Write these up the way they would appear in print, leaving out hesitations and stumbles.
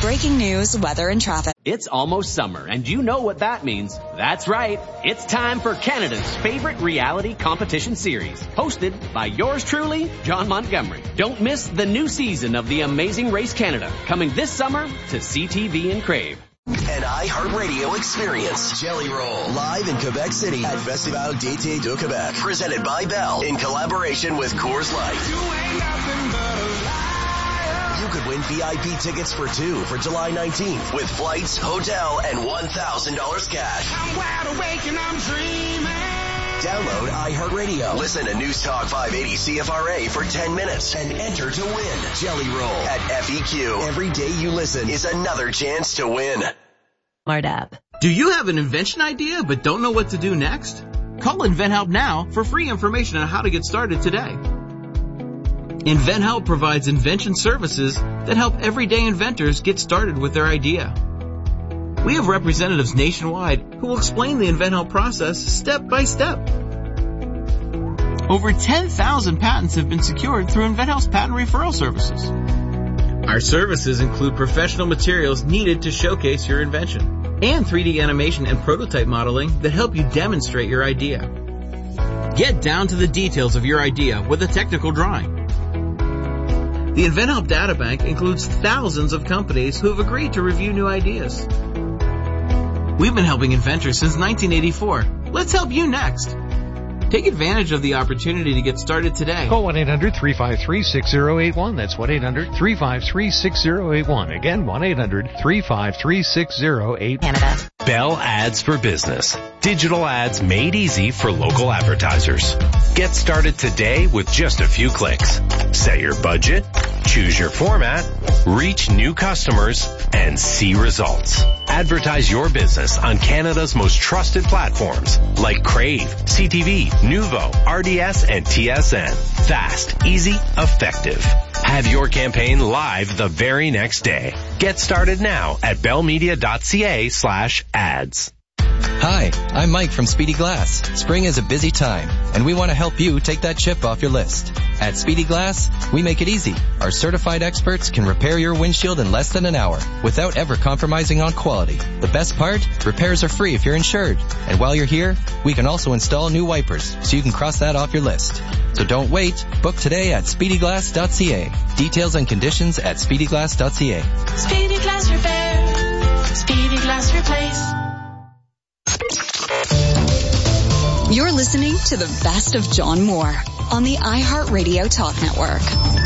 breaking news, weather, and traffic. It's almost summer, and you know what that means. That's right. It's time for Canada's favorite reality competition series, hosted by yours truly, John Montgomery. Don't miss the new season of The Amazing Race Canada, coming this summer to CTV and Crave. An iHeartRadio experience. Jelly Roll. Live in Quebec City at Festival d'été de Québec. Presented by Bell in collaboration with Coors Light. You could win VIP tickets for two for July 19th with flights, hotel, and $1,000 cash. I'm wide awake and I'm dreaming. Download iHeartRadio. Listen to News Talk 580 CFRA for 10 minutes and enter to win. Jelly Roll at FEQ. Every day you listen is another chance to win. Smart app. Do you have an invention idea but don't know what to do next? Call InventHelp now for free information on how to get started today. InventHelp provides invention services that help everyday inventors get started with their idea. We have representatives nationwide who will explain the InventHelp process step by step. Over 10,000 patents have been secured through InventHelp's patent referral services. Our services include professional materials needed to showcase your invention and 3D animation and prototype modeling that help you demonstrate your idea. Get down to the details of your idea with a technical drawing. The InventHelp Databank includes thousands of companies who have agreed to review new ideas. We've been helping inventors since 1984. Let's help you next. Take advantage of the opportunity to get started today. Call 1-800-353-6081. That's 1-800-353-6081. Again, 1-800-353-6081. Canada. Bell Ads for Business. Digital ads made easy for local advertisers. Get started today with just a few clicks. Set your budget, choose your format, reach new customers, and see results. Advertise your business on Canada's most trusted platforms like Crave, CTV, Nuvo, RDS, and TSN. Fast, easy, effective. Have your campaign live the very next day. Get started now at bellmedia.ca/ads. Hi, I'm Mike from Speedy Glass. Spring is a busy time, and we want to help you take that chip off your list. At Speedy Glass, we make it easy. Our certified experts can repair your windshield in less than an hour without ever compromising on quality. The best part? Repairs are free if you're insured. And while you're here, we can also install new wipers so you can cross that off your list. So don't wait. Book today at speedyglass.ca. Details and conditions at speedyglass.ca. Speedy Glass Repair. Speedy Glass Replace. You're listening to the best of John Moore on the iHeartRadio Talk Network.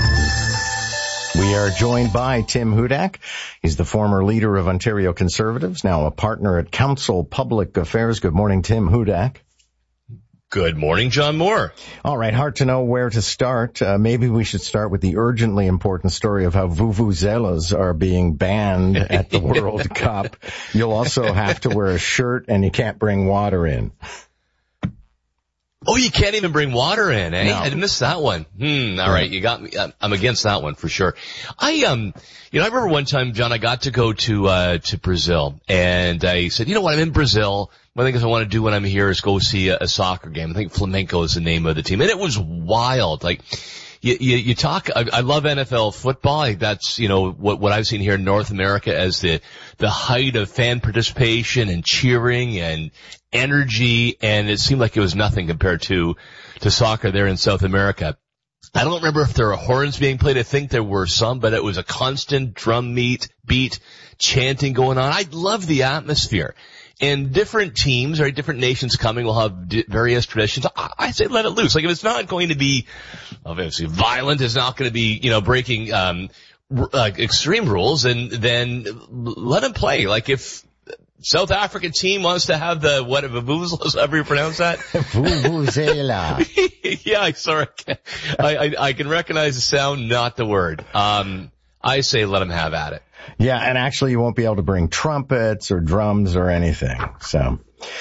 We are joined by Tim Hudak. He's the former leader of Ontario Conservatives, now a partner at Council Public Affairs. Good morning, Tim Hudak. Good morning, John Moore. All right, hard to know where to start. Maybe we should start with the urgently important story of how vuvuzelas are being banned at the World Cup. You'll also have to wear a shirt and you can't bring water in. Oh, you can't even bring water in, eh? No. I missed that one. All right, you got me. I'm against that one for sure. I remember one time, John, I got to go to Brazil, and I said, you know what, I'm in Brazil. One of the things I want to do when I'm here is go see a soccer game. I think Flamengo is the name of the team, and it was wild. Like, you talk, I love NFL football. Like that's, what I've seen here in North America as the height of fan participation and cheering and energy, and it seemed like it was nothing compared to soccer there in South America. I don't remember if there were horns being played. I think there were some, but it was a constant drum beat, chanting going on. I love the atmosphere. And different teams or different nations coming will have various traditions. I say let it loose. Like if it's not going to be, obviously violent, it's not going to be, breaking, extreme rules, and then let them play. Like if South African team wants to have the, vuvuzela, however you pronounce that? Vuvuzela. Yeah, sorry. I can recognize the sound, not the word. I say let them have at it. Yeah, and actually you won't be able to bring trumpets or drums or anything, so.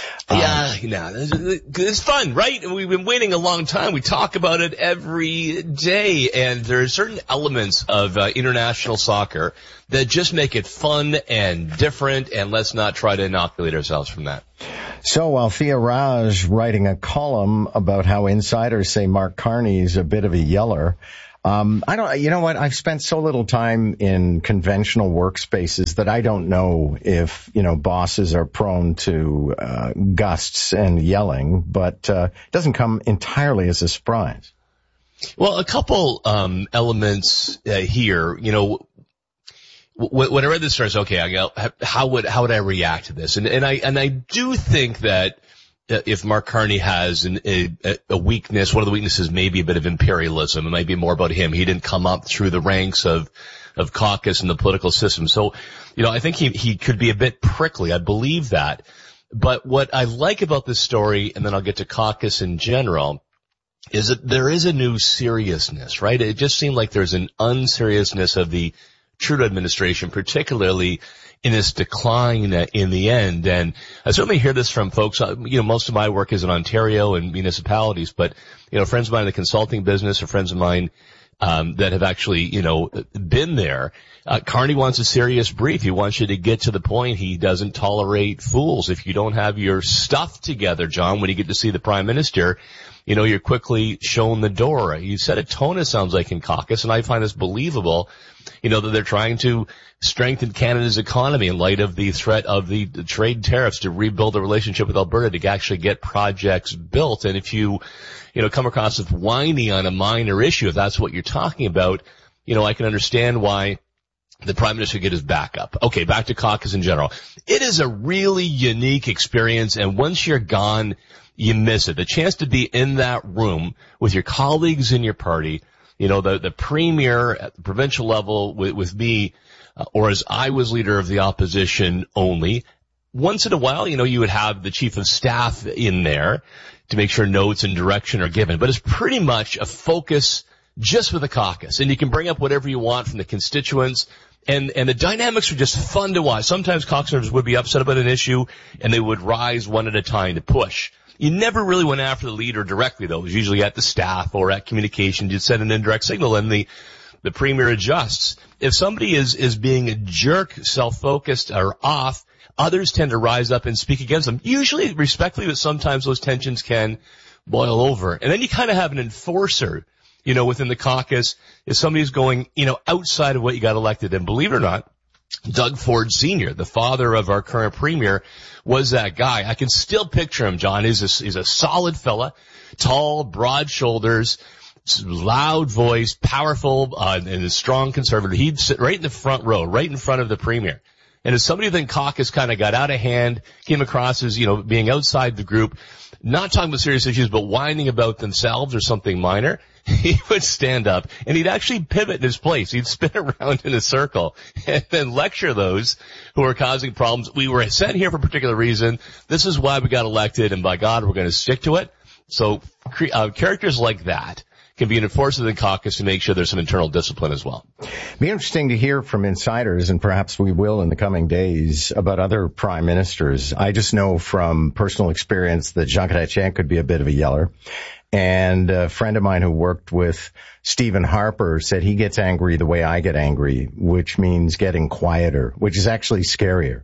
It's fun, right? We've been waiting a long time. We talk about it every day, and there are certain elements of international soccer that just make it fun and different, and let's not try to inoculate ourselves from that. So Althea Raj writing a column about how insiders say Mark Carney's a bit of a yeller, You know what? I've spent so little time in conventional workspaces that I don't know if, bosses are prone to gusts and yelling, but it doesn't come entirely as a surprise. Well, a couple elements here, when I read this story, I said, okay, how would I react to this? And I do think that if Mark Carney has a weakness, one of the weaknesses may be a bit of imperialism. It might be more about him. He didn't come up through the ranks of caucus and the political system. So, I think he could be a bit prickly. I believe that. But what I like about this story, and then I'll get to caucus in general, is that there is a new seriousness, right? It just seemed like there's an unseriousness of the Trudeau administration, particularly in its decline in the end. And I certainly hear this from folks. Most of my work is in Ontario and municipalities, but, friends of mine in the consulting business or friends of mine that have actually, been there. Carney wants a serious brief. He wants you to get to the point. He doesn't tolerate fools. If you don't have your stuff together, John, when you get to see the Prime Minister, you're quickly shown the door. You said a tone, it sounds like, in caucus, and I find this believable, that they're trying to strengthen Canada's economy in light of the threat of the trade tariffs to rebuild the relationship with Alberta to actually get projects built. And if you, come across as whiny on a minor issue, if that's what you're talking about, I can understand why the Prime Minister get his back up. Okay, back to caucus in general. It is a really unique experience, and once you're gone, you miss it. The chance to be in that room with your colleagues in your party, the premier at the provincial level with me, or as I was leader of the opposition only. Once in a while, you would have the chief of staff in there to make sure notes and direction are given. But it's pretty much a focus just for the caucus. And you can bring up whatever you want from the constituents. And the dynamics are just fun to watch. Sometimes caucus members would be upset about an issue, and they would rise one at a time to push. You never really went after the leader directly, though. It was usually at the staff or at communications. You'd send an indirect signal, and the premier adjusts. If somebody is being a jerk, self-focused, or off, others tend to rise up and speak against them. Usually respectfully, but sometimes those tensions can boil over. And then you kind of have an enforcer, within the caucus. If somebody's going, outside of what you got elected, and believe it or not, Doug Ford Sr., the father of our current premier, was that guy. I can still picture him, John. He's a solid fella, tall, broad shoulders, loud voice, powerful, and a strong conservative. He'd sit right in the front row, right in front of the premier. And as somebody within caucus kind of got out of hand, came across as, being outside the group, not talking about serious issues, but whining about themselves or something minor, he would stand up and he'd actually pivot in his place. He'd spin around in a circle and then lecture those who are causing problems. We were sent here for a particular reason. This is why we got elected, and by God, we're going to stick to it. So characters like that can be an enforcer of the caucus to make sure there's some internal discipline as well. Be interesting to hear from insiders, and perhaps we will in the coming days, about other prime ministers. I just know from personal experience that Jean Chrétien could be a bit of a yeller. And a friend of mine who worked with Stephen Harper said he gets angry the way I get angry, which means getting quieter, which is actually scarier.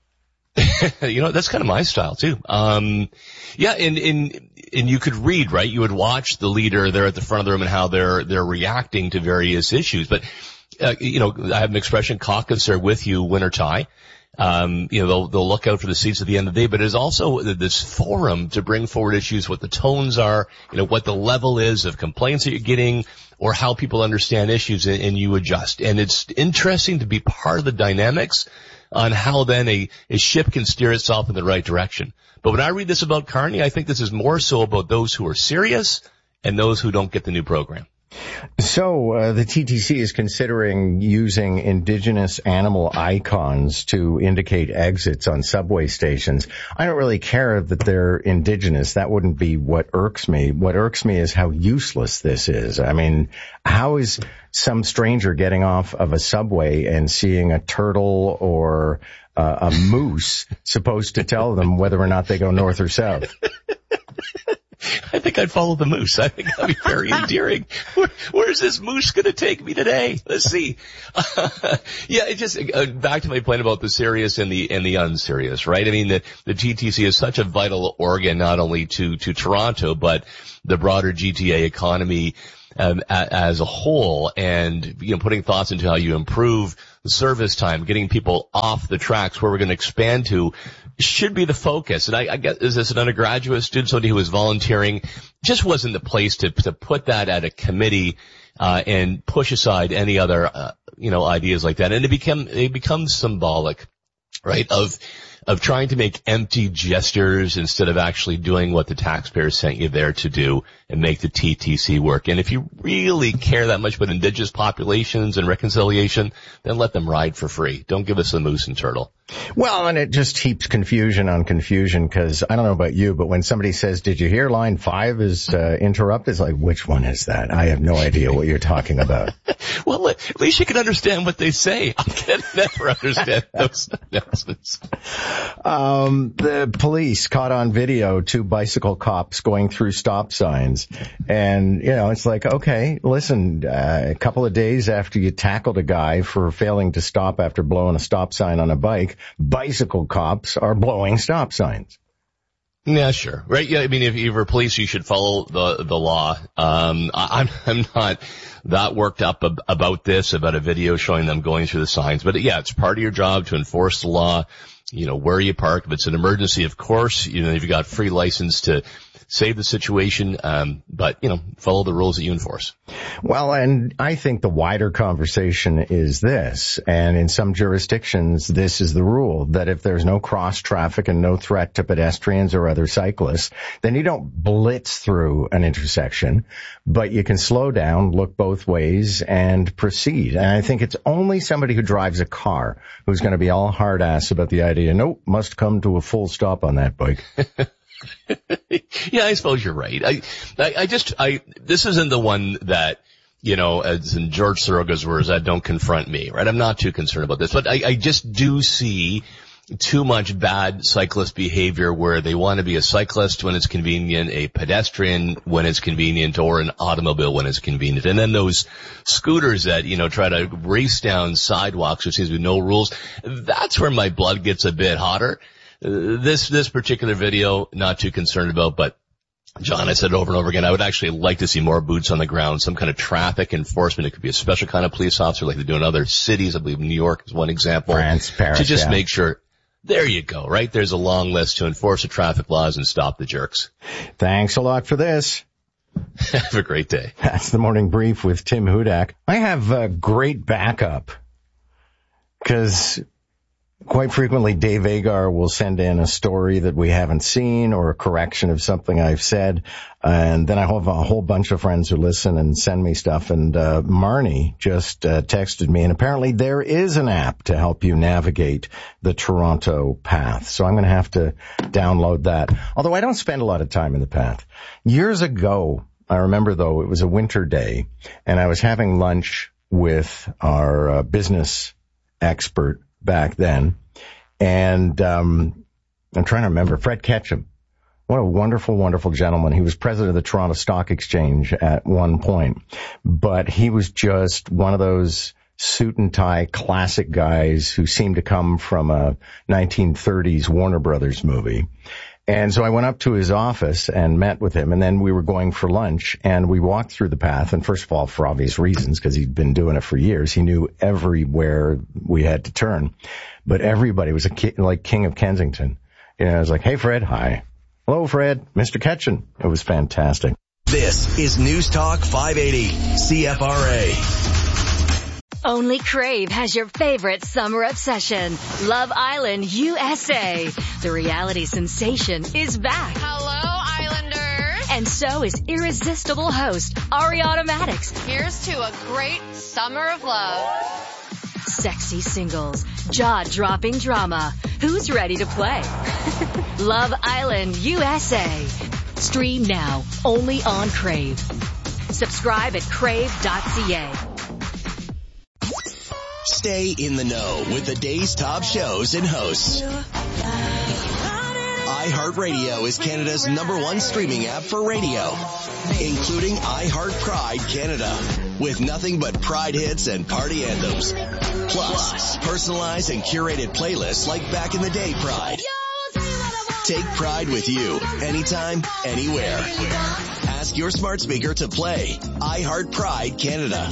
That's kind of my style too. Yeah, and you could read, right? You would watch the leader there at the front of the room and how they're reacting to various issues. But, I have an expression, caucus are with you, win or tie. They'll look out for the seats at the end of the day, but it's also this forum to bring forward issues, what the tones are, what the level is of complaints that you're getting, or how people understand issues, and you adjust. And it's interesting to be part of the dynamics on how then a ship can steer itself in the right direction. But when I read this about Carney, I think this is more so about those who are serious and those who don't get the new program. So the TTC is considering using indigenous animal icons to indicate exits on subway stations. I don't really care that they're indigenous. That wouldn't be what irks me. What irks me is how useless this is. I mean, how is some stranger getting off of a subway and seeing a turtle or a moose supposed to tell them whether or not they go north or south? I think I'd follow the moose. I think that'd be very endearing. Where's this moose going to take me today? Let's see. Yeah, it just, back to my point about the serious and the unserious, right? I mean, the TTC is such a vital organ, not only to Toronto, but the broader GTA economy, as a whole, and, putting thoughts into how you improve the service time, getting people off the tracks where we're going to expand to should be the focus. And I guess, is this an undergraduate student, somebody who was volunteering? Just wasn't the place to put that at a committee, and push aside any other, ideas like that. And it becomes symbolic, right, of trying to make empty gestures instead of actually doing what the taxpayers sent you there to do and make the TTC work. And if you really care that much about indigenous populations and reconciliation, then let them ride for free. Don't give us the moose and turtle. Well, and it just heaps confusion on confusion, because I don't know about you, but when somebody says, did you hear line 5 is interrupted? It's like, which one is that? I have no idea what you're talking about. Well, at least you can understand what they say. I can never understand those announcements. The police caught on video 2 bicycle cops going through stop signs. And, it's like, okay, listen, a couple of days after you tackled a guy for failing to stop after blowing a stop sign on a bike, bicycle cops are blowing stop signs. Yeah, sure. Right. Yeah. I mean, if you're police, you should follow the law. I'm not that worked up about a video showing them going through the signs, but yeah, it's part of your job to enforce the law. Where you park. If it's an emergency, of course, you've got free license to save the situation, but, follow the rules that you enforce. Well, and I think the wider conversation is this, and in some jurisdictions, this is the rule, that if there's no cross traffic and no threat to pedestrians or other cyclists, then you don't blitz through an intersection, but you can slow down, look both ways, and proceed. And I think it's only somebody who drives a car who's going to be all hard ass about the idea, nope, must come to a full stop on that bike. Yeah, I suppose you're right. This isn't the one that, as in George Soroka's words, that don't confront me, right? I'm not too concerned about this, but I just do see too much bad cyclist behavior where they want to be a cyclist when it's convenient, a pedestrian when it's convenient, or an automobile when it's convenient. And then those scooters that, try to race down sidewalks, there seems to be no rules. That's where my blood gets a bit hotter. This particular video, not too concerned about, but John, I said it over and over again, I would actually like to see more boots on the ground, some kind of traffic enforcement. It could be a special kind of police officer like they do in other cities. I believe New York is one example. France, Paris, to just make sure. There you go, right? There's a long list to enforce the traffic laws and stop the jerks. Thanks a lot for this. Have a great day. That's the Morning Brief with Tim Hudak. I have a great backup, because quite frequently, Dave Agar will send in a story that we haven't seen or a correction of something I've said. And then I have a whole bunch of friends who listen and send me stuff. And Marnie just texted me. And apparently there is an app to help you navigate the Toronto path. So I'm going to have to download that. Although I don't spend a lot of time in the path. Years ago, I remember, though, it was a winter day. And I was having lunch with our business expert back then. And I'm trying to remember, Fred Ketchum. What a wonderful, wonderful gentleman. He was president of the Toronto Stock Exchange at one point. But he was just one of those suit and tie classic guys who seemed to come from a 1930s Warner Brothers movie. And so I went up to his office and met with him, and then we were going for lunch, and we walked through the path. And first of all, for obvious reasons, because he'd been doing it for years, he knew everywhere we had to turn. But everybody was like King of Kensington. I was like, hey, Fred. Hi. Hello, Fred. Mr. Ketchum. It was fantastic. This is News Talk 580 CFRA. Only Crave has your favorite summer obsession, Love Island USA. The reality sensation is back. Hello, Islanders. And so is irresistible host Ariana Madix. Here's to a great summer of love. Sexy singles, jaw-dropping drama. Who's ready to play? Love Island USA. Stream now, only on Crave. Subscribe at crave.ca. Stay in the know with the day's top shows and hosts. iHeartRadio is Canada's #1 streaming app for radio, including iHeart Pride Canada, with nothing but Pride hits and party anthems. Plus, personalized and curated playlists like Back in the Day Pride. Take Pride with you, anytime, anywhere. Ask your smart speaker to play iHeart Pride Canada.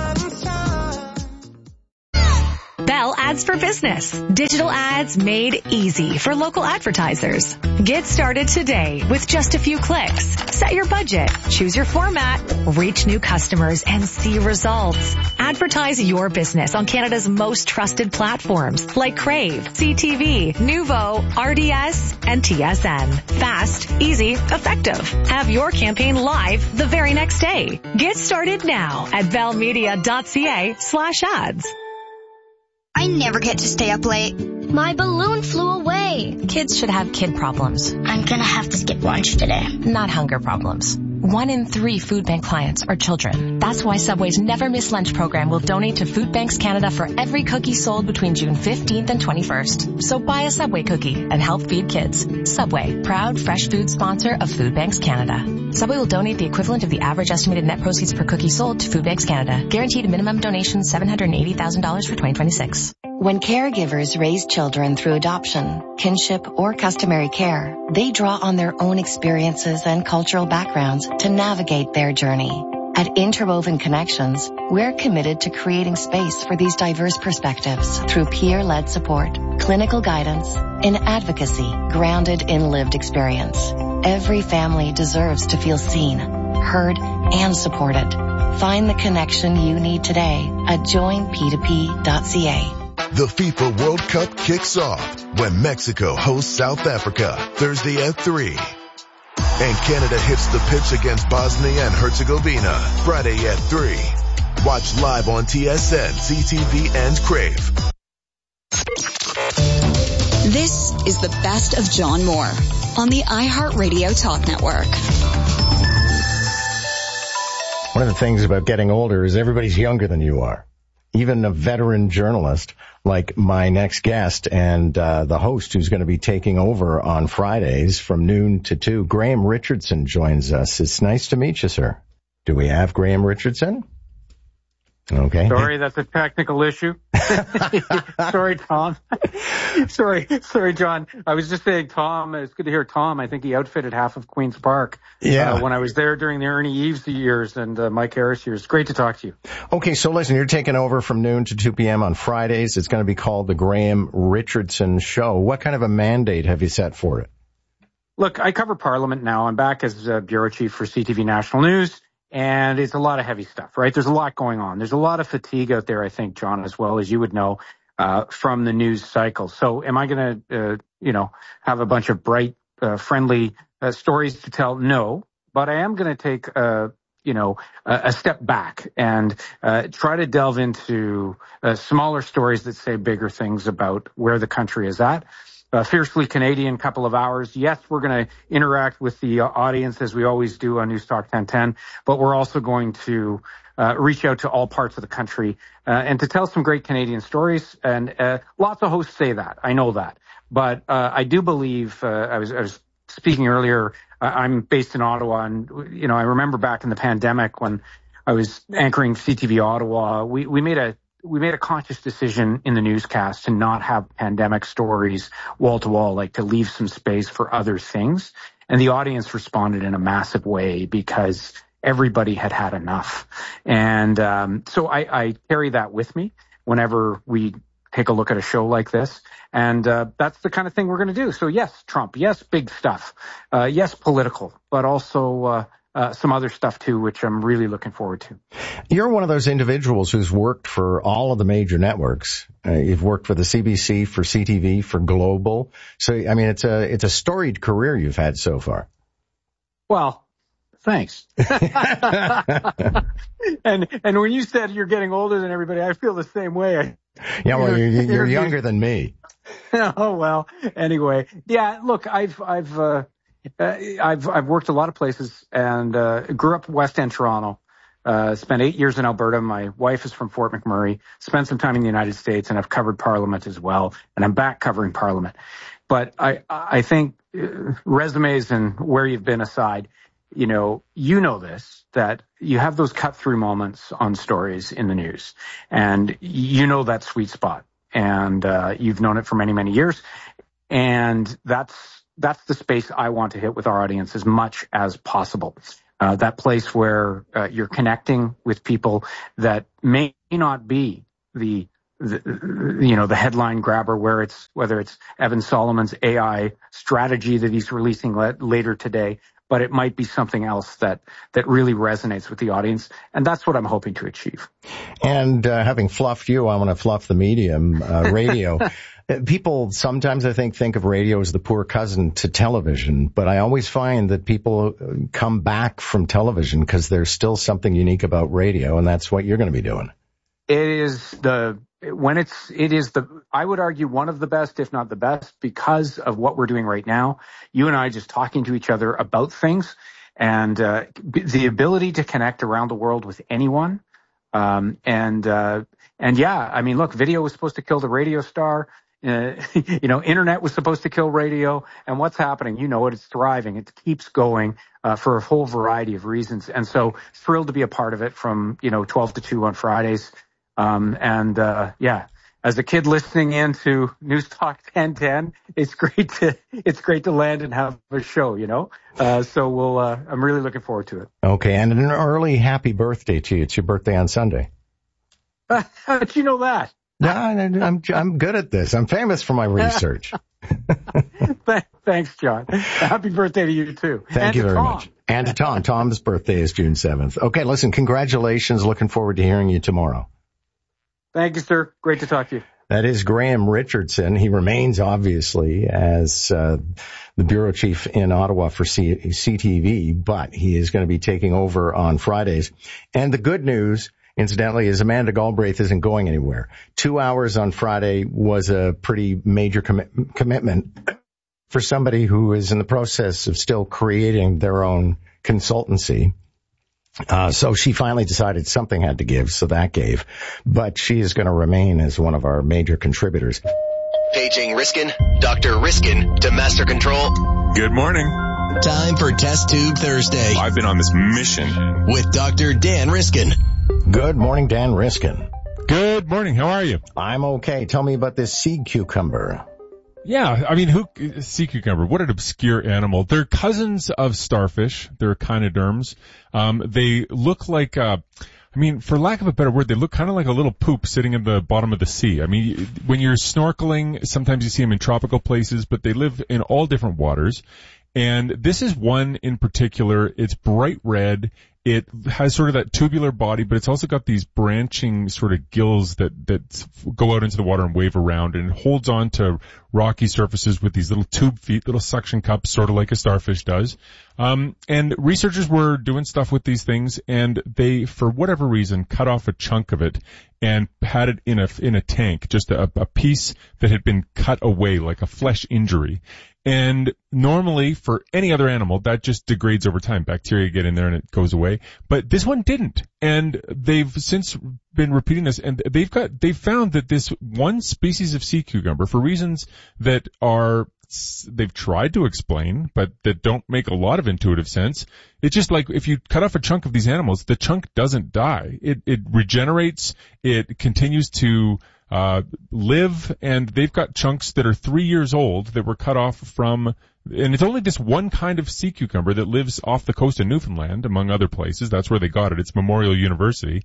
Bell Ads for Business. Digital ads made easy for local advertisers. Get started today with just a few clicks. Set your budget, choose your format, reach new customers, and see results. Advertise your business on Canada's most trusted platforms like Crave, CTV, Nuvo, RDS, and TSN. Fast, easy, effective. Have your campaign live the very next day. Get started now at bellmedia.ca/ads. I never get to stay up late. My balloon flew away. Kids should have kid problems. I'm gonna have to skip lunch today. Not hunger problems. 1 in 3 food bank clients are children. That's why Subway's Never Miss Lunch program will donate to Food Banks Canada for every cookie sold between June 15th and 21st. So buy a Subway cookie and help feed kids. Subway, proud fresh food sponsor of Food Banks Canada. Subway will donate the equivalent of the average estimated net proceeds per cookie sold to Food Banks Canada. Guaranteed minimum donation $780,000 for 2026. When caregivers raise children through adoption, kinship, or customary care, they draw on their own experiences and cultural backgrounds to navigate their journey. At Interwoven Connections, we're committed to creating space for these diverse perspectives through peer-led support, clinical guidance, and advocacy grounded in lived experience. Every family deserves to feel seen, heard, and supported. Find the connection you need today at joinp2p.ca. The FIFA World Cup kicks off when Mexico hosts South Africa Thursday at 3. And Canada hits the pitch against Bosnia and Herzegovina Friday at 3. Watch live on TSN, CTV, and Crave. This is the best of John Moore on the iHeartRadio Talk Network. One of the things about getting older is everybody's younger than you are. Even a veteran journalist like my next guest and the host who's going to be taking over on Fridays from noon to 2, Graham Richardson joins us. It's nice to meet you, sir. Do we have Graham Richardson? Okay. Sorry, that's a technical issue. Sorry, Tom. Sorry, John. I was just saying, Tom, it's good to hear Tom. I think he outfitted half of Queen's Park. Yeah. When I was there during the Ernie Eves years and Mike Harris years. Great to talk to you. Okay, so listen, you're taking over from noon to 2 p.m. on Fridays. It's going to be called the Graham Richardson Show. What kind of a mandate have you set for it? Look, I cover Parliament now. I'm back as bureau chief for CTV National News. And it's a lot of heavy stuff, right? There's a lot going on. There's a lot of fatigue out there, I think, John, as well as you would know, from the news cycle. So am I going to, have a bunch of bright, friendly stories to tell? No, but I am going to take, a step back and try to delve into smaller stories that say bigger things about where the country is at. Fiercely Canadian couple of hours. Yes, we're going to interact with the audience as we always do on News Talk 1010, but we're also going to reach out to all parts of the country and to tell some great Canadian stories. And lots of hosts say that. I know that. But I do believe, I was speaking earlier, I'm based in Ottawa, and, I remember back in the pandemic when I was anchoring CTV Ottawa, we made a conscious decision in the newscast to not have pandemic stories wall to wall, like to leave some space for other things. And the audience responded in a massive way because everybody had enough. And so I carry that with me whenever we take a look at a show like this. And that's the kind of thing we're going to do. So yes, Trump. Yes, big stuff. Yes, political, but also some other stuff too, which I'm really looking forward to. You're one of those individuals who's worked for all of the major networks. You've worked for the CBC, for CTV, for Global. So, I mean, it's a storied career you've had so far. Well, thanks. And when you said you're getting older than everybody, I feel the same way. Yeah, well, you're younger than me. Oh, well, anyway. Yeah, look, I've worked a lot of places and grew up West End Toronto. Spent 8 years in Alberta. My wife is from Fort McMurray. Spent some time in the United States, and I've covered Parliament as well. And I'm back covering Parliament. But I think resumes and where you've been aside, you know this, that you have those cut through moments on stories in the news, and you know that sweet spot, and you've known it for many, many years. And that's the space I want to hit with our audience as much as possible. That place where you're connecting with people that may not be the headline grabber, whether it's Evan Solomon's AI strategy that he's releasing later today, but it might be something else that really resonates with the audience. And that's what I'm hoping to achieve. And having fluffed you, I want to fluff the medium, radio. People sometimes, I think of radio as the poor cousin to television, but I always find that people come back from television because there's still something unique about radio, and that's what you're going to be doing. I would argue one of the best, if not the best, because of what we're doing right now. You and I just talking to each other about things, and the ability to connect around the world with anyone. Look, video was supposed to kill the radio star. Internet was supposed to kill radio, and what's happening? It's thriving. It keeps going for a whole variety of reasons. And so thrilled to be a part of it from, 12 to 2 on Fridays. As a kid listening into News Talk 1010, it's great to land and have a show, so I'm really looking forward to it. Okay. And an early happy birthday to you. It's your birthday on Sunday. How did you know that? No, I'm good at this. I'm famous for my research. Thanks, John. Happy birthday to you, too. Thank you very much. And to Tom. Tom's birthday is June 7th. Okay, listen, congratulations. Looking forward to hearing you tomorrow. Thank you, sir. Great to talk to you. That is Graham Richardson. He remains, obviously, as the bureau chief in Ottawa for CTV, but he is going to be taking over on Fridays. And the good news, incidentally, is Amanda Galbraith isn't going anywhere. 2 hours on Friday was a pretty major commitment for somebody who is in the process of still creating their own consultancy. So she finally decided something had to give, so that gave. But she is going to remain as one of our major contributors. Paging Riskin, Dr. Riskin to Master Control. Good morning. Time for Test Tube Thursday. I've been on this mission. With Dr. Dan Riskin. Good morning, Dan Riskin. Good morning. How are you? I'm okay. Tell me about this sea cucumber. Yeah, I mean, sea cucumber, what an obscure animal. They're cousins of starfish. They're echinoderms. They look like, for lack of a better word, they look kind of like a little poop sitting in the bottom of the sea. I mean, when you're snorkeling, sometimes you see them in tropical places, but they live in all different waters. And this is one in particular. It's bright red. It has sort of that tubular body, but it's also got these branching sort of gills that go out into the water and wave around, and it holds on to rocky surfaces with these little tube feet, little suction cups, sort of like a starfish does. And researchers were doing stuff with these things, and they, for whatever reason, cut off a chunk of it and had it in a tank, just a piece that had been cut away, like a flesh injury. And normally for any other animal, that just degrades over time. Bacteria get in there and it goes away. But this one didn't. And they've since been repeating this, and they've found that this one species of sea cucumber, for reasons that they've tried to explain, but that don't make a lot of intuitive sense. It's just like if you cut off a chunk of these animals, the chunk doesn't die. It regenerates. It continues to live, and they've got chunks that are 3 years old that were cut off from, and it's only this one kind of sea cucumber that lives off the coast of Newfoundland, among other places. That's where they got it. It's Memorial University,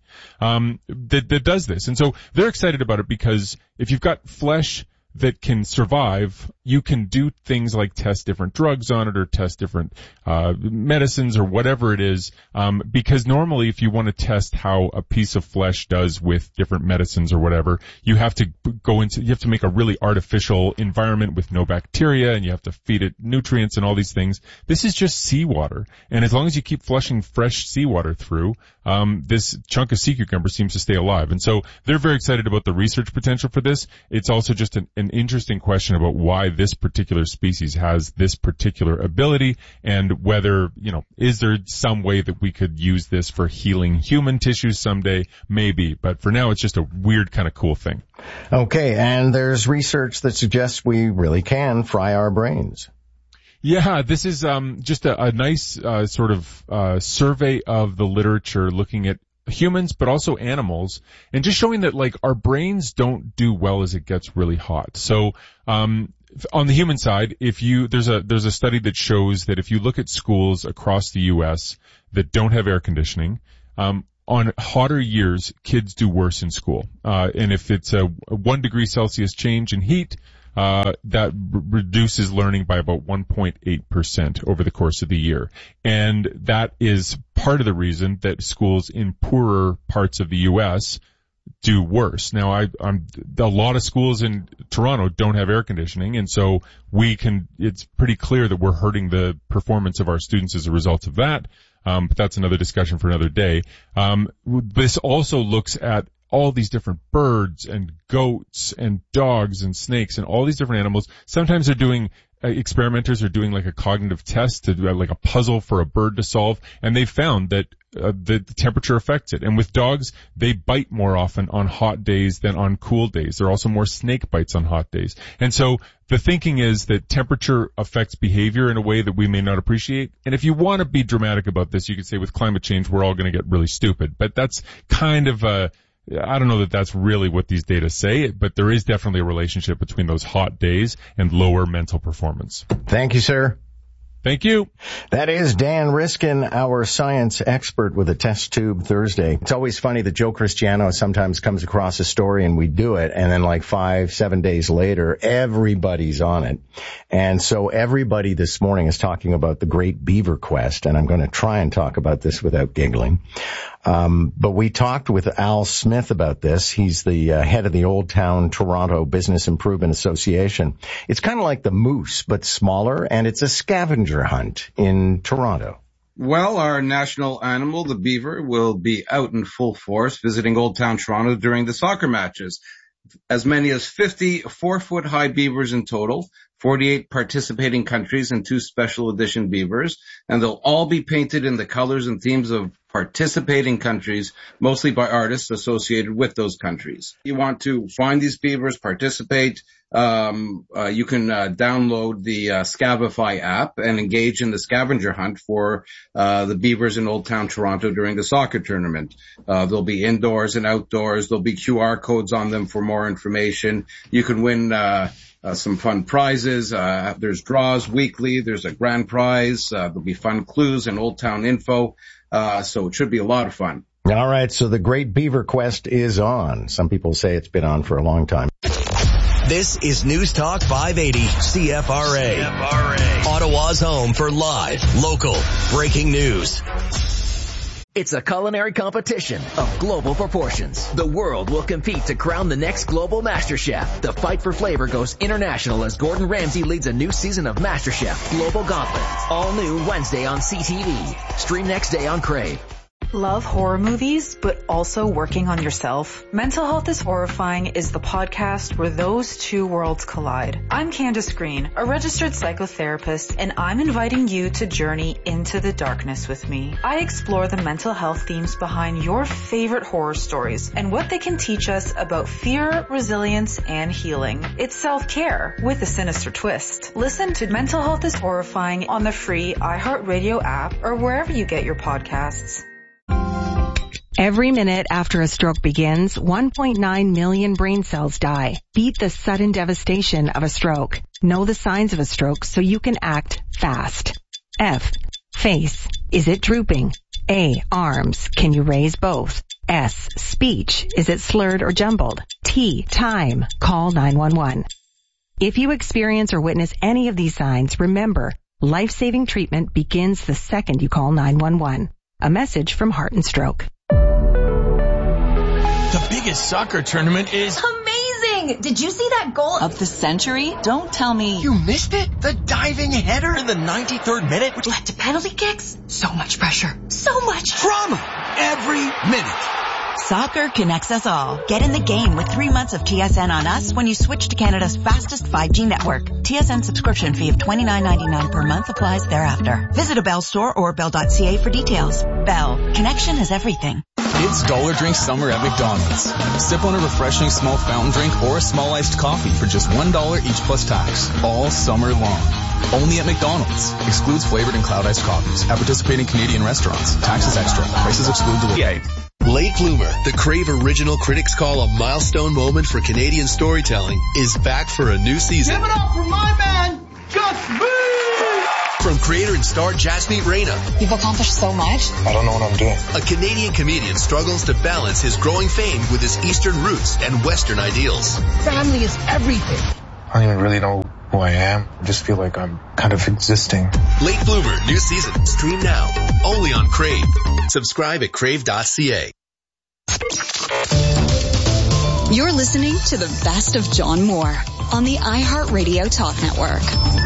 that does this. And so they're excited about it because if you've got flesh that can survive, you can do things like test different drugs on it or test different medicines or whatever it is, because normally if you want to test how a piece of flesh does with different medicines or whatever, you have to make a really artificial environment with no bacteria, and you have to feed it nutrients and all these things. This is just seawater, and as long as you keep flushing fresh seawater through, this chunk of sea cucumber seems to stay alive. And so they're very excited about the research potential for this. It's also just an interesting question about why this particular species has this particular ability, and whether, is there some way that we could use this for healing human tissues someday? Maybe. But for now, it's just a weird kind of cool thing. Okay. And there's research that suggests we really can fry our brains. Yeah, this is just a nice sort of survey of the literature looking at humans but also animals, and just showing that like our brains don't do well as it gets really hot. So on the human side, there's a study that shows that if you look at schools across the US that don't have air conditioning, on hotter years kids do worse in school. And if it's a 1 degree Celsius change in heat, that reduces learning by about 1.8% over the course of the year. And that is part of the reason that schools in poorer parts of the U.S. do worse. Now, a lot of schools in Toronto don't have air conditioning, and so it's pretty clear that we're hurting the performance of our students as a result of that. But that's another discussion for another day. This also looks at all these different birds and goats and dogs and snakes and all these different animals. Sometimes they're doing, experimenters are doing like a cognitive test to do like a puzzle for a bird to solve, and they found that the temperature affects it. And with dogs, they bite more often on hot days than on cool days. There are also more snake bites on hot days. And so the thinking is that temperature affects behavior in a way that we may not appreciate. And if you want to be dramatic about this, you could say with climate change, we're all going to get really stupid. But that's kind of I don't know that that's really what these data say, but there is definitely a relationship between those hot days and lower mental performance. Thank you, sir. Thank you. That is Dan Riskin, our science expert with a test tube Thursday. It's always funny that Joe Cristiano sometimes comes across a story and we do it, and then like 5-7 days later, everybody's on it. And so everybody this morning is talking about the Great Beaver Quest, and I'm going to try and talk about this without giggling. But we talked with Al Smith about this. He's the head of the Old Town Toronto Business Improvement Association. It's kind of like the moose, but smaller, and it's a scavenger hunt in Toronto. Well, our national animal, the beaver, will be out in full force visiting Old Town Toronto during the soccer matches. As many as 50 4-foot-high beavers in total, 48 participating countries and 2 special edition beavers, and they'll all be painted in the colors and themes of participating countries, mostly by artists associated with those countries. You want to find these beavers, participate, you can download the Scavify app and engage in the scavenger hunt for the beavers in Old Town Toronto during the soccer tournament. There'll be indoors and outdoors. There'll be QR codes on them for more information. You can win some fun prizes. There's draws weekly. There's a grand prize. There'll be fun clues and Old Town info. So it should be a lot of fun. All right. So the Great Beaver Quest is on. Some people say it's been on for a long time. This is News Talk 580 CFRA. Ottawa's home for live, local, breaking news. It's a culinary competition of global proportions. The world will compete to crown the next global MasterChef. The fight for flavor goes international as Gordon Ramsay leads a new season of MasterChef Global Gauntlet. All new Wednesday on CTV. Stream next day on Crave. Love horror movies, but also working on yourself? Mental Health is Horrifying is the podcast where those two worlds collide. I'm Candace Green, a registered psychotherapist, and I'm inviting you to journey into the darkness with me. I explore the mental health themes behind your favorite horror stories and what they can teach us about fear, resilience, and healing. It's self-care with a sinister twist. Listen to Mental Health is Horrifying on the free iHeartRadio app or wherever you get your podcasts. Every minute after a stroke begins, 1.9 million brain cells die. Beat the sudden devastation of a stroke. Know the signs of a stroke so you can act fast. F. Face. Is it drooping? A. Arms. Can you raise both? S. Speech. Is it slurred or jumbled? T. Time. Call 911. If you experience or witness any of these signs, remember, life-saving treatment begins the second you call 911. A message from Heart and Stroke. The biggest soccer tournament is amazing! Did you see that goal of the century? Don't tell me you missed it. The diving header in the 93rd minute, which led to penalty kicks. So much pressure. So much drama. Every minute. Soccer connects us all. Get in the game with 3 months of TSN on us when you switch to Canada's fastest 5G network. TSN subscription fee of $29.99 per month applies thereafter. Visit a Bell store or bell.ca for details. Bell. Connection is everything. It's Dollar Drink Summer at McDonald's. Sip on a refreshing small fountain drink or a small iced coffee for just $1 each plus tax. All summer long. Only at McDonald's. Excludes flavored and cloud iced coffees. At participating Canadian restaurants. Taxes extra. Prices exclude delivery. Late Bloomer, the Crave original critics call a milestone moment for Canadian storytelling, is back for a new season. Give it up for my man, Gus B! From creator and star Jasmeet Reyna. You've accomplished so much. I don't know what I'm doing. A Canadian comedian struggles to balance his growing fame with his Eastern roots and Western ideals. Family is everything. I don't even really know who I am. I just feel like I'm kind of existing. Late Bloomer, new season. Stream now. Only on Crave. Subscribe at crave.ca. You're listening to the best of John Moore on the iHeartRadio Talk Network.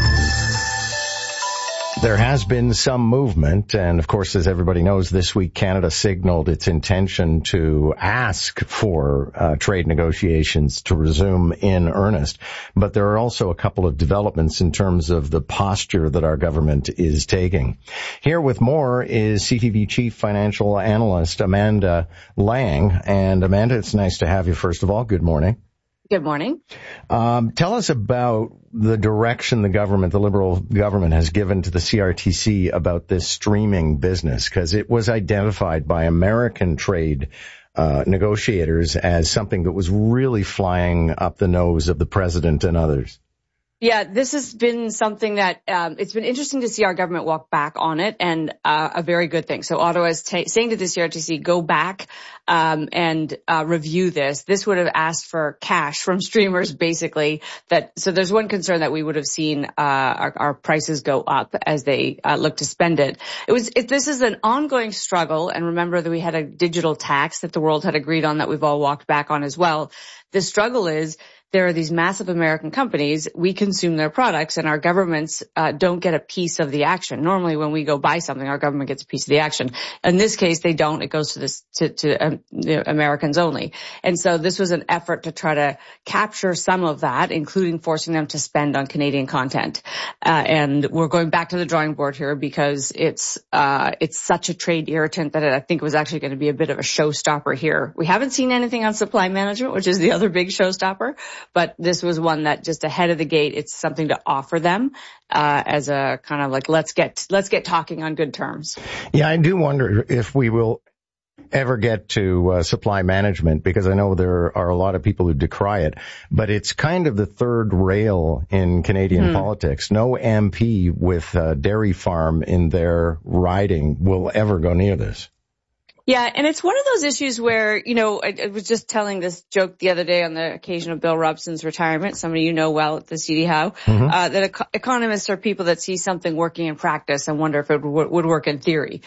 There has been some movement, and of course, as everybody knows, this week Canada signaled its intention to ask for trade negotiations to resume in earnest. But there are also a couple of developments in terms of the posture that our government is taking. Here with more is CTV Chief Financial Analyst Amanda Lang. And Amanda, it's nice to have you, first of all. Good morning. Good morning. Tell us about the direction the Liberal government has given to the CRTC about this streaming business, because it was identified by American trade negotiators as something that was really flying up the nose of the president and others. Yeah, this has been something that it's been interesting to see our government walk back on it, and a very good thing. So Ottawa is saying to the CRTC, go back and review this. This would have asked for cash from streamers, basically. So there's one concern that we would have seen our prices go up as they look to spend it. This is an ongoing struggle, and remember that we had a digital tax that the world had agreed on that we've all walked back on as well. The struggle is there are these massive American companies, we consume their products, and our governments don't get a piece of the action. Normally when we go buy something, our government gets a piece of the action. In this case, they don't. It goes to Americans only. And so this was an effort to try to capture some of that, including forcing them to spend on Canadian content. And we're going back to the drawing board here because it's such a trade irritant that I think was actually going to be a bit of a showstopper here. We haven't seen anything on supply management, which is the other big showstopper. But this was one that just ahead of the gate, it's something to offer them as a kind of like, let's get talking on good terms. Yeah, I do wonder if we will ever get to supply management, because I know there are a lot of people who decry it, but it's kind of the third rail in Canadian politics. No MP with a dairy farm in their riding will ever go near this. Yeah, and it's one of those issues where, I was just telling this joke the other day on the occasion of Bill Robson's retirement, somebody you know well at the CD Howe, that economists are people that see something working in practice and wonder if it would work in theory.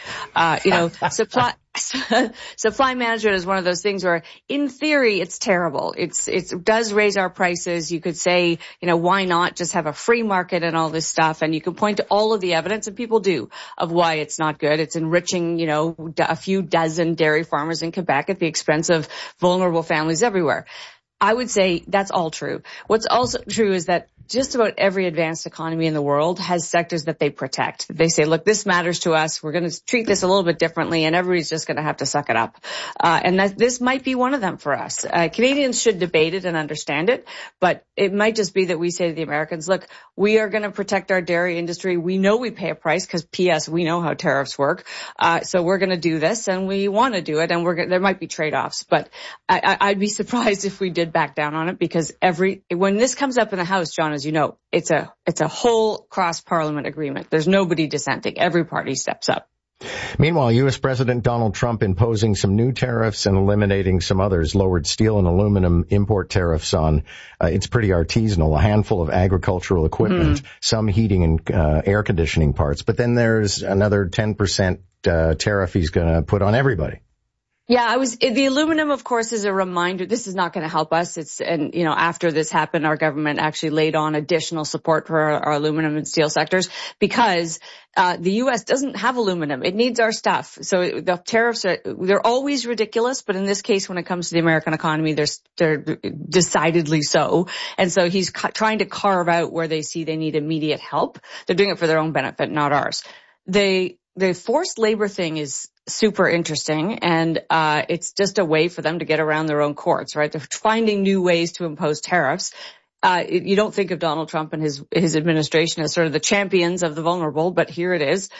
Supply management is one of those things where, in theory, it's terrible. It does raise our prices. You could say, why not just have a free market and all this stuff? And you can point to all of the evidence, and people do, of why it's not good. It's enriching, a few dozen dairy farmers in Quebec at the expense of vulnerable families everywhere. I would say that's all true. What's also true is that just about every advanced economy in the world has sectors that they protect. They say, look, this matters to us. We're going to treat this a little bit differently, and everybody's just going to have to suck it up. And this might be one of them for us. Canadians should debate it and understand it, but it might just be that we say to the Americans, look, we are going to protect our dairy industry. We know we pay a price because, P.S., we know how tariffs work. So we're going to do this, and we want to do it, and there might be trade-offs. But I'd be surprised if we did back down on it, because when this comes up in the House, John, as you know, it's a whole cross-parliament agreement. There's nobody dissenting. Every party steps up. Meanwhile, U.S. President Donald Trump imposing some new tariffs and eliminating some others, lowered steel and aluminum import tariffs on, it's pretty artisanal, a handful of agricultural equipment, some heating and air conditioning parts. But then there's another 10% tariff he's going to put on everybody. Yeah, the aluminum, of course, is a reminder. This is not going to help us. After this happened, our government actually laid on additional support for our aluminum and steel sectors, because the U.S. doesn't have aluminum. It needs our stuff. So the tariffs they're always ridiculous, but in this case, when it comes to the American economy, they're decidedly so. And so he's trying to carve out where they see they need immediate help. They're doing it for their own benefit, not ours. The forced labor thing is super interesting, and it's just a way for them to get around their own courts, right? They're finding new ways to impose tariffs. You don't think of Donald Trump and his administration as sort of the champions of the vulnerable, but here it is.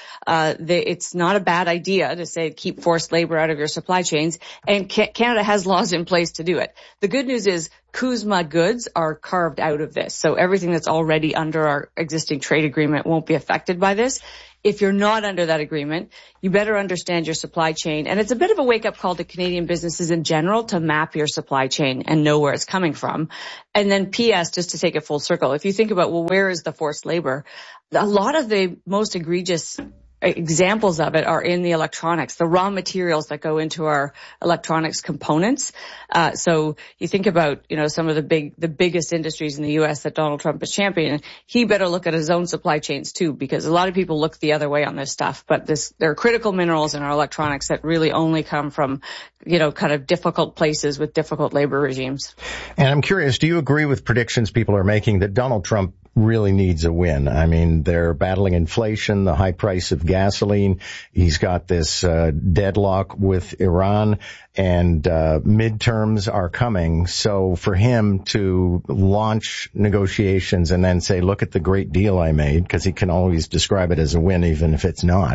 It's not a bad idea to say keep forced labor out of your supply chains, and Canada has laws in place to do it. The good news is CUSMA goods are carved out of this, so everything that's already under our existing trade agreement won't be affected by this. If you're not under that agreement, you better understand your supply chain. And it's a bit of a wake-up call to Canadian businesses in general to map your supply chain and know where it's coming from. And then P.S., just to take it full circle, if you think about, well, where is the forced labor? A lot of the most egregious examples of it are in the electronics, the raw materials that go into our electronics components. So you think about, some of the biggest industries in the U.S. that Donald Trump is championing. He better look at his own supply chains too, because a lot of people look the other way on this stuff. But there are critical minerals in our electronics that really only come from, kind of difficult places with difficult labor regimes. And I'm curious, do you agree with predictions people are making that Donald Trump really needs a win? I mean, they're battling inflation, the high price of gasoline. He's got this deadlock with Iran, and midterms are coming. So for him to launch negotiations and then say, look at the great deal I made, because he can always describe it as a win even if it's not,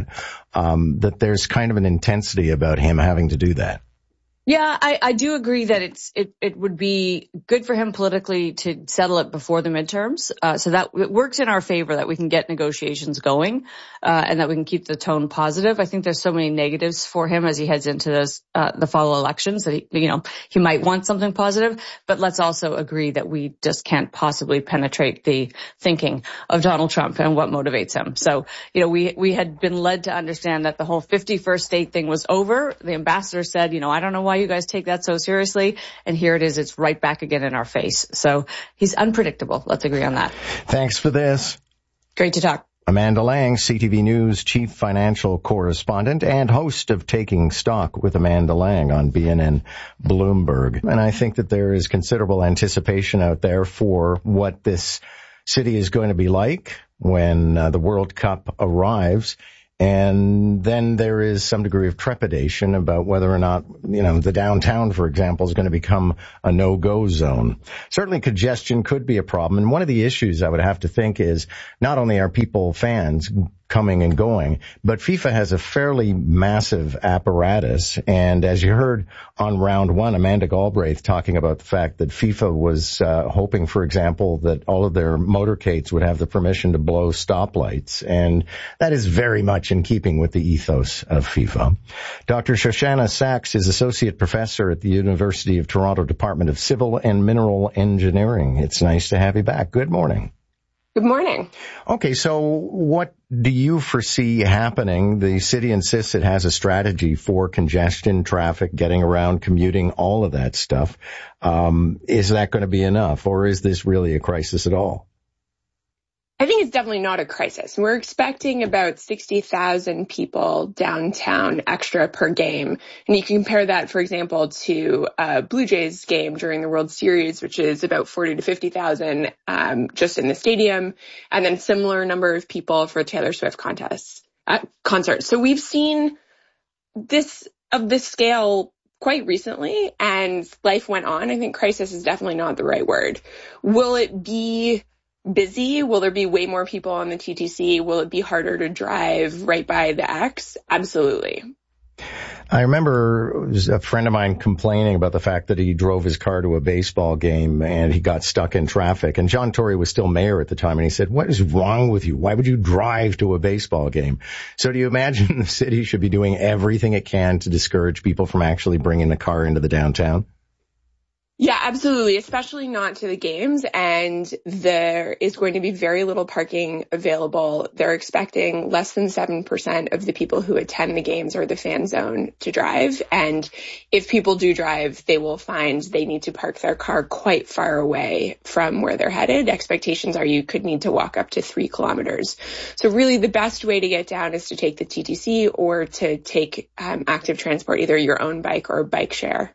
that there's kind of an intensity about him having to do that. Yeah, I do agree that it would be good for him politically to settle it before the midterms. So that it works in our favor that we can get negotiations going, and that we can keep the tone positive. I think there's so many negatives for him as he heads into the fall elections that he might want something positive, but let's also agree that we just can't possibly penetrate the thinking of Donald Trump and what motivates him. So, we had been led to understand that the whole 51st state thing was over. The ambassador said, I don't know why you guys take that so seriously. And here it is. It's right back again in our face. So he's unpredictable. Let's agree on that. Thanks for this. Great to talk. Amanda Lang, CTV News chief financial correspondent and host of Taking Stock with Amanda Lang on BNN Bloomberg. And I think that there is considerable anticipation out there for what this city is going to be like when the World Cup arrives. And then there is some degree of trepidation about whether or not, the downtown, for example, is going to become a no-go zone. Certainly congestion could be a problem. And one of the issues I would have to think is not only are people fans coming and going, but FIFA has a fairly massive apparatus. And as you heard on round one, Amanda Galbraith talking about the fact that FIFA was hoping, for example, that all of their motorcades would have the permission to blow stoplights. And that is very much in keeping with the ethos of FIFA. Dr. Shoshana Sachs is associate professor at the University of Toronto Department of Civil and Mineral Engineering. It's nice to have you back. Good morning. Good morning. Okay, so what do you foresee happening? The city insists it has a strategy for congestion, traffic, getting around, commuting, all of that stuff. Is that going to be enough, or is this really a crisis at all? I think it's definitely not a crisis. We're expecting about 60,000 people downtown extra per game. And you can compare that, for example, to a Blue Jays game during the World Series, which is about 40 to 50,000 just in the stadium. And then similar number of people for Taylor Swift concert. So we've seen this of this scale quite recently, and life went on. I think crisis is definitely not the right word. Will it be busy? Will there be way more people on the TTC? Will it be harder to drive right by the X? Absolutely. I remember a friend of mine complaining about the fact that he drove his car to a baseball game and he got stuck in traffic. And John Tory was still mayor at the time, and he said, what is wrong with you? Why would you drive to a baseball game? So do you imagine the city should be doing everything it can to discourage people from actually bringing the car into the downtown? Yeah, absolutely, especially not to the games. And there is going to be very little parking available. They're expecting less than 7% of the people who attend the games or the fan zone to drive. And if people do drive, they will find they need to park their car quite far away from where they're headed. Expectations are you could need to walk up to 3 kilometers. So really the best way to get down is to take the TTC or to take active transport, either your own bike or bike share.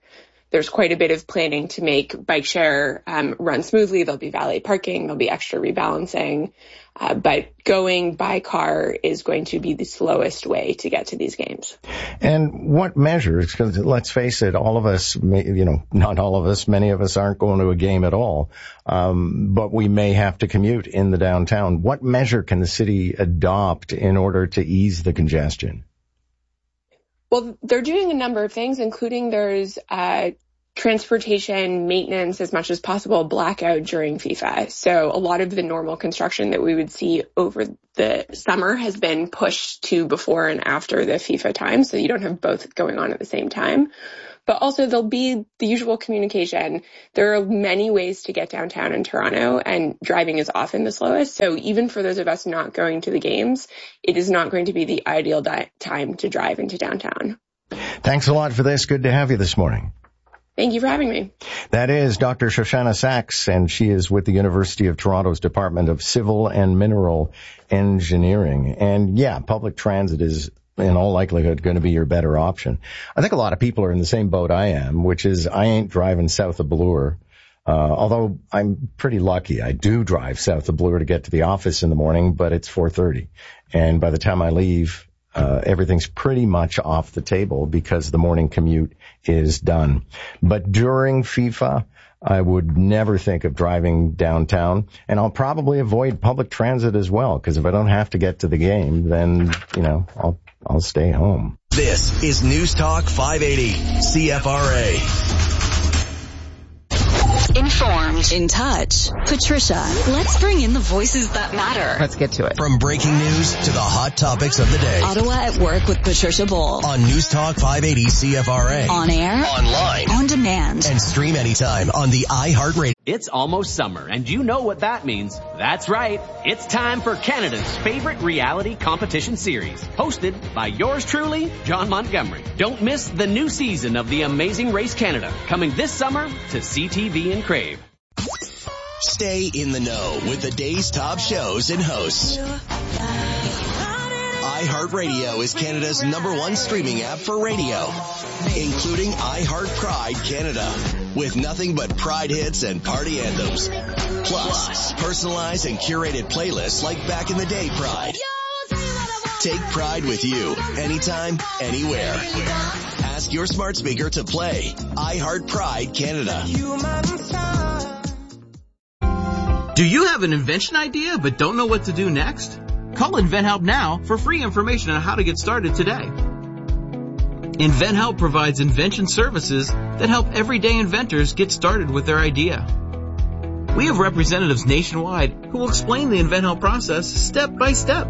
there's quite a bit of planning to make bike share run smoothly. There'll be valet parking, there'll be extra rebalancing, but going by car is going to be the slowest way to get to these games. And what measures, because let's face it, all of us, not all of us, many of us aren't going to a game at all, but we may have to commute in the downtown. What measure can the city adopt in order to ease the congestion? Well, they're doing a number of things, including there's transportation maintenance as much as possible blackout during FIFA. So a lot of the normal construction that we would see over the summer has been pushed to before and after the FIFA time. So you don't have both going on at the same time. But also there'll be the usual communication. There are many ways to get downtown in Toronto, and driving is often the slowest. So even for those of us not going to the games, it is not going to be the ideal time to drive into downtown. Thanks a lot for this. Good to have you this morning. Thank you for having me. That is Dr. Shoshana Sachs, and she is with the University of Toronto's Department of Civil and Mineral Engineering. And yeah, public transit is in all likelihood going to be your better option. I think a lot of people are in the same boat I am, which is I ain't driving south of Bloor. Although I'm pretty lucky. I do drive south of Bloor to get to the office in the morning, but it's 4:30. And by the time I leave, everything's pretty much off the table because the morning commute is done. But during FIFA, I would never think of driving downtown, and I'll probably avoid public transit as well, because if I don't have to get to the game, then, I'll stay home. This is News Talk 580, CFRA. Informed, in touch. Patricia, let's bring in the voices that matter. Let's get to it. From breaking news to the hot topics of the day. Ottawa at Work with Patricia Bull. On News Talk 580 CFRA. On air. Online. On demand. And stream anytime on the iHeartRadio. It's almost summer, and you know what that means. That's right. It's time for Canada's favorite reality competition series, hosted by yours truly, John Montgomery. Don't miss the new season of The Amazing Race Canada, coming this summer to CTV and Crave. Stay in the know with the day's top shows and hosts. iHeartRadio is Canada's #1 streaming app for radio, including iHeart Pride Canada, with nothing but Pride hits and party anthems. Plus, personalized and curated playlists like Back in the Day Pride. Take Pride with you, anytime, anywhere. Ask your smart speaker to play iHeart Pride Canada. Do you have an invention idea but don't know what to do next? Call InventHelp now for free information on how to get started today. InventHelp provides invention services that help everyday inventors get started with their idea. We have representatives nationwide who will explain the InventHelp process step by step.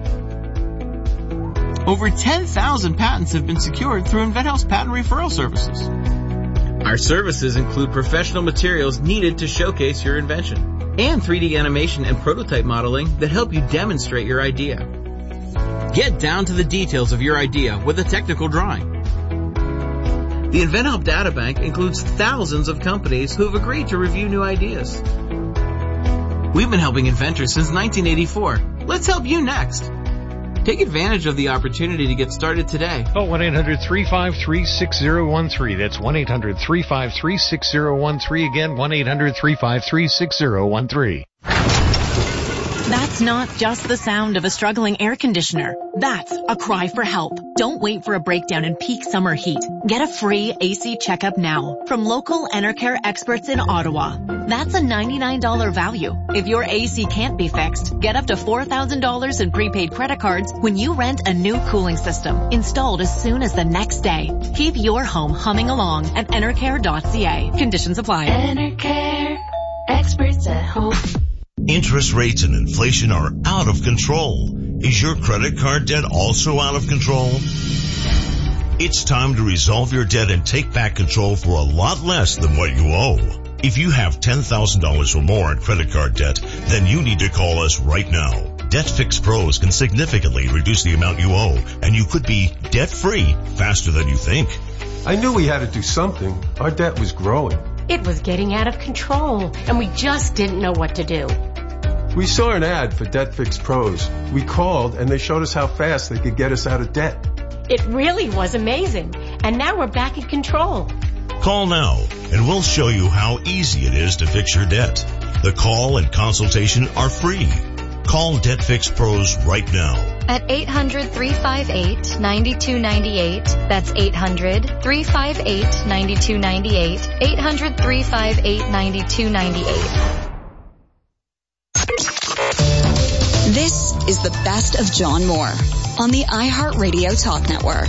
Over 10,000 patents have been secured through InventHelp's patent referral services. Our services include professional materials needed to showcase your invention, and 3D animation and prototype modeling that help you demonstrate your idea. Get down to the details of your idea with a technical drawing. The InventHelp Databank includes thousands of companies who have agreed to review new ideas. We've been helping inventors since 1984. Let's help you next. Take advantage of the opportunity to get started today. Call 1-800-353-6013. That's 1-800-353-6013. Again, 1-800-353-6013. That's not just the sound of a struggling air conditioner. That's a cry for help. Don't wait for a breakdown in peak summer heat. Get a free AC checkup now from local Enercare experts in Ottawa. That's a $99 value. If your AC can't be fixed, get up to $4,000 in prepaid credit cards when you rent a new cooling system installed as soon as the next day. Keep your home humming along at enercare.ca. Conditions apply. Enercare, experts at home. Interest rates and inflation are out of control. Is your credit card debt also out of control? It's time to resolve your debt and take back control for a lot less than what you owe. If you have $10,000 or more in credit card debt, then you need to call us right now. Debt Fix Pros can significantly reduce the amount you owe, and you could be debt-free faster than you think. I knew we had to do something. Our debt was growing. It was getting out of control, and we just didn't know what to do. We saw an ad for Debt Fix Pros. We called, and they showed us how fast they could get us out of debt. It really was amazing, and now we're back in control. Call now and we'll show you how easy it is to fix your debt. The call and consultation are free. Call Debt Fix Pros right now. At 800-358-9298. That's 800-358-9298. 800-358-9298. This is the best of John Moore on the iHeartRadio Talk Network.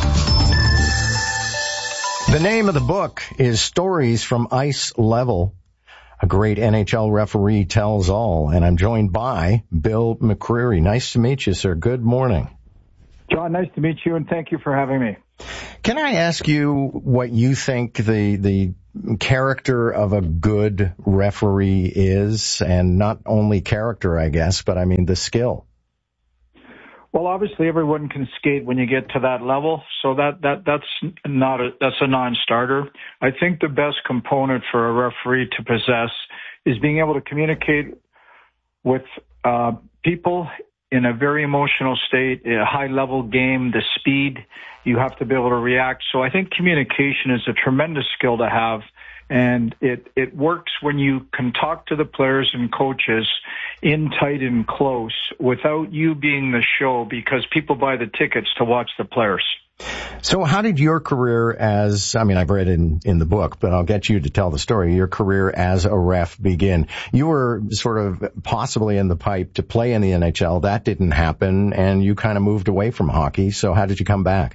The name of the book is Stories from Ice Level. A great NHL referee tells all. And I'm joined by Bill McCreary. Nice to meet you, sir. Good morning. John, nice to meet you, and thank you for having me. Can I ask you what you think the character of a good referee is? And not only character, I guess, but I mean the skill. Well, obviously everyone can skate when you get to that level, so that's a non-starter. I think the best component for a referee to possess is being able to communicate with people in a very emotional state, a high-level game, the speed, you have to be able to react. So I think communication is a tremendous skill to have. And it works when you can talk to the players and coaches in tight and close without you being the show, because people buy the tickets to watch the players. So how did your career I've read in the book, but I'll get you to tell the story, your career as a ref begin? You were sort of possibly in the pipe to play in the NHL. That didn't happen, and you kind of moved away from hockey. So how did you come back?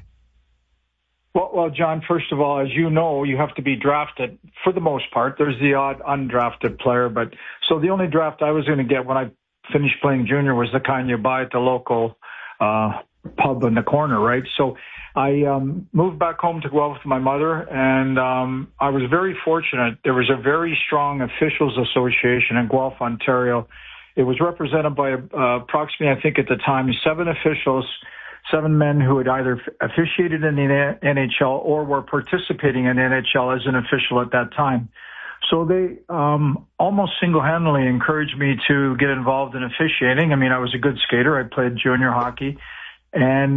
Well, John, first of all, as you know, you have to be drafted for the most part. There's the odd undrafted player, but so the only draft I was going to get when I finished playing junior was the kind you buy at the local pub in the corner, right? So I moved back home to Guelph with my mother, and I was very fortunate. There was a very strong officials association in Guelph, Ontario. It was represented by approximately, I think at the time, 7 officials, 7 men who had either officiated in the NHL or were participating in the NHL as an official at that time. So they almost single-handedly encouraged me to get involved in officiating. I mean, I was a good skater. I played junior hockey. And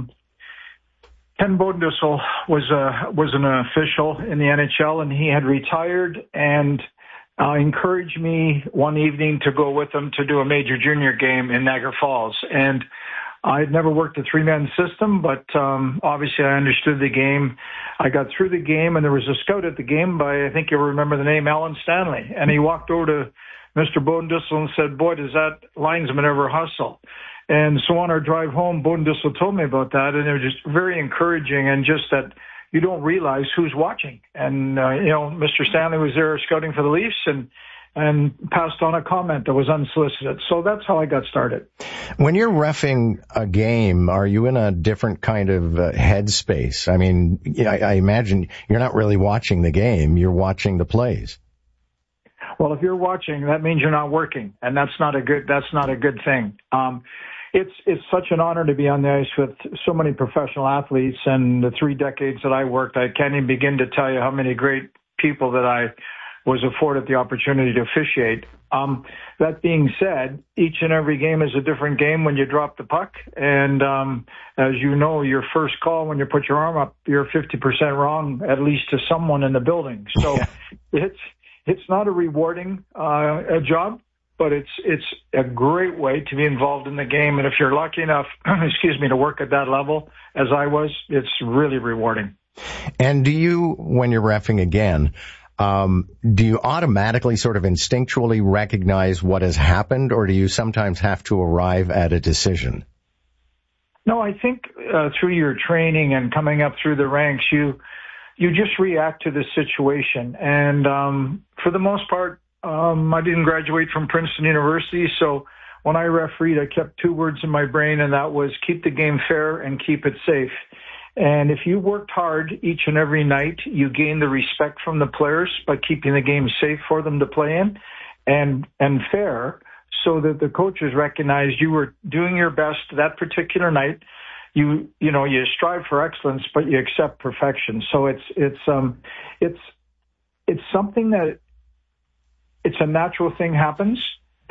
Ken Bodendissel was an official in the NHL, and he had retired and encouraged me one evening to go with him to do a major junior game in Niagara Falls. And I had never worked a 3-man system, but obviously I understood the game. I got through the game, and there was a scout at the game by, I think you'll remember the name, Alan Stanley. And he walked over to Mr. Bodendissel and said, "Boy, does that linesman ever hustle." And so on our drive home, Bodendissel told me about that, and it was just very encouraging, and just that you don't realize who's watching. And, Mr. Stanley was there scouting for the Leafs and passed on a comment that was unsolicited. So that's how I got started. When you're reffing a game, are you in a different kind of headspace? I mean, I imagine you're not really watching the game, you're watching the plays. Well, if you're watching, that means you're not working, and that's not a good thing. It's such an honor to be on the ice with so many professional athletes, and the 3 decades that I worked, I can't even begin to tell you how many great people that I was afforded the opportunity to officiate. That being said, each and every game is a different game when you drop the puck. And as you know, your first call when you put your arm up, you're 50% wrong, at least to someone in the building. So it's not a rewarding job, but it's a great way to be involved in the game. And if you're lucky enough, to work at that level, as I was, it's really rewarding. And do you, when you're reffing again, do you automatically sort of instinctually recognize what has happened, or do you sometimes have to arrive at a decision? No, I think through your training and coming up through the ranks, you just react to the situation. And for the most part, I didn't graduate from Princeton University, so when I refereed, I kept 2 words in my brain, and that was keep the game fair and keep it safe. And if you worked hard each and every night, you gain the respect from the players by keeping the game safe for them to play in and fair, so that the coaches recognized you were doing your best that particular night. You strive for excellence, but you accept perfection. So it's something that it's a natural thing happens.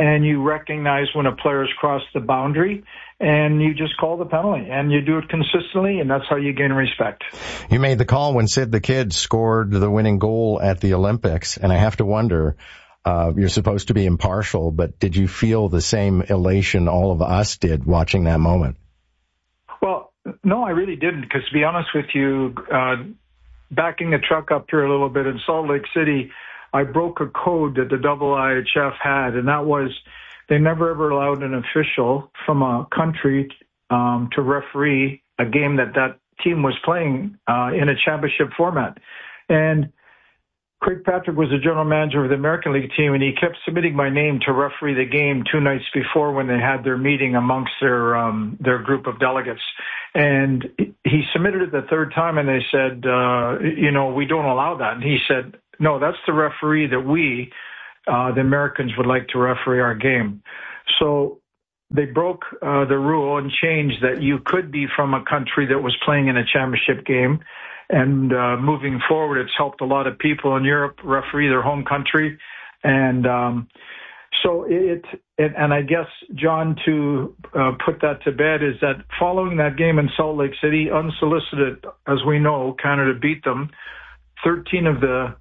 and you recognize when a player has crossed the boundary, and you just call the penalty, and you do it consistently, and that's how you gain respect. You made the call when Sid the Kid scored the winning goal at the Olympics, and I have to wonder, you're supposed to be impartial, but did you feel the same elation all of us did watching that moment? Well, no, I really didn't, because to be honest with you, backing the truck up here a little bit in Salt Lake City, I broke a code that the IIHF had, and that was they never ever allowed an official from a country to referee a game that team was playing in a championship format. And Craig Patrick was the general manager of the American League team, and he kept submitting my name to referee the game 2 nights before when they had their meeting amongst their group of delegates. And he submitted it the third time, and they said, we don't allow that. And he said, no, that's the referee that we, the Americans, would like to referee our game. So they broke the rule and changed that you could be from a country that was playing in a championship game. And moving forward, it's helped a lot of people in Europe referee their home country. And so and I guess, John, to put that to bed, is that following that game in Salt Lake City, unsolicited, as we know, Canada beat them. 14 of the